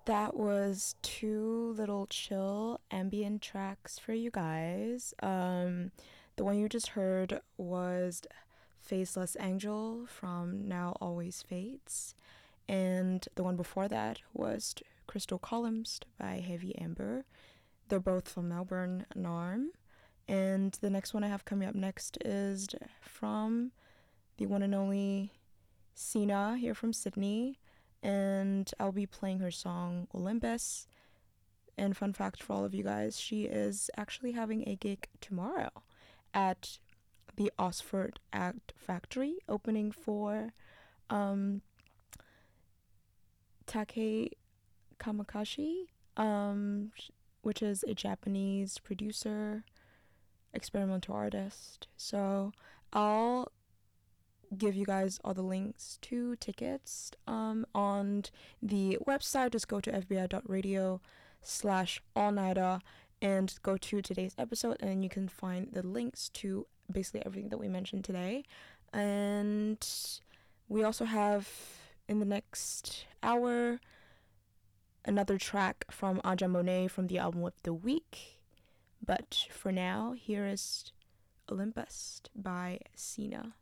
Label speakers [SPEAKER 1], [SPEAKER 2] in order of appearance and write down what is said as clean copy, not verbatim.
[SPEAKER 1] That was two little chill ambient tracks for you guys. The one you just heard was Faceless Angel from Now Always Fades. And the one before that was Crystal Columns by Heavy Amber. They're both from Melbourne, NARM. And the next one I have coming up next is from the one and only Sina here from Sydney. And I'll be playing her song Olympus. And fun fact for all of you guys, she is actually having a gig tomorrow at the Oxford Act Factory, opening for Take Kamakashi, which is a Japanese producer, experimental artist. So I'll give you guys all the links to tickets on the website. Just go to fbi.radio/allnighter and go to today's episode, and you can find the links to basically everything that we mentioned today. And we also have in the next hour another track from Aja Monet from the album of the week. But for now, here is Olympus by Sina.